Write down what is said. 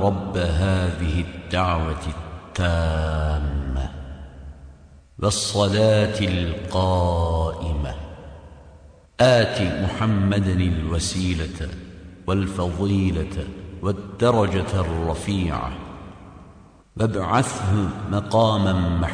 رب هذه الدعوة التامة والصلاة القائمة آت محمدا الوسيلة والفضيلة والدرجة الرفيعة وابعثه مقاما